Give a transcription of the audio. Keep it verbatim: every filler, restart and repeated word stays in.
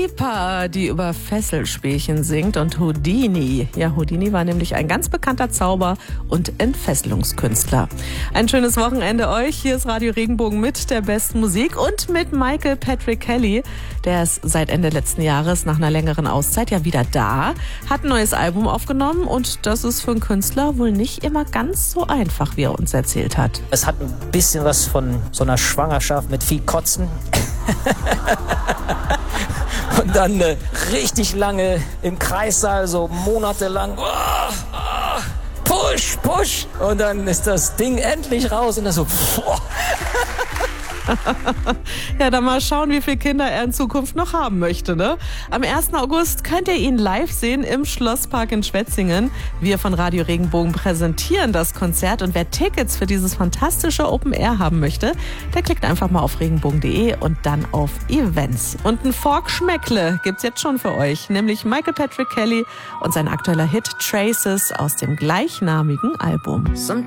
Viper, die über Fesselspielchen singt, und Houdini. Ja, Houdini war nämlich ein ganz bekannter Zauber- und Entfesselungskünstler. Ein schönes Wochenende euch. Hier ist Radio Regenbogen mit der besten Musik und mit Michael Patrick Kelly. Der ist seit Ende letzten Jahres nach einer längeren Auszeit ja wieder da, hat ein neues Album aufgenommen, und das ist für einen Künstler wohl nicht immer ganz so einfach, wie er uns erzählt hat. Es hat ein bisschen was von so einer Schwangerschaft mit viel Kotzen. Und dann äh, richtig lange im Kreissaal, so monatelang. Oh, oh, push, push. Und dann ist das Ding endlich raus und dann so. Boah. Ja, dann mal schauen, wie viele Kinder er in Zukunft noch haben möchte, ne? Am ersten August könnt ihr ihn live sehen im Schlosspark in Schwetzingen. Wir von Radio Regenbogen präsentieren das Konzert, und wer Tickets für dieses fantastische Open Air haben möchte, der klickt einfach mal auf regenbogen punkt de und dann auf Events. Und ein Fork-Schmeckle gibt's jetzt schon für euch, nämlich Michael Patrick Kelly und sein aktueller Hit Traces aus dem gleichnamigen Album.